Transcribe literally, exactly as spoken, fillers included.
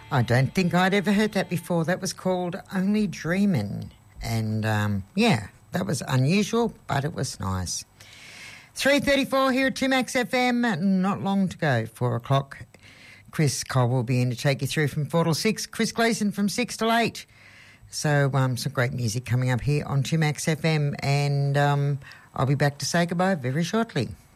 I don't think I'd ever heard that before. That was called Only Dreamin'. And, um, yeah, that was unusual, but it was nice. three thirty-four here at two Max F M. Not long to go, four o'clock. Chris Cole will be in to take you through from four till six. Chris Gleason from six till eight. So um, some great music coming up here on two Max F M. And um, I'll be back to say goodbye very shortly.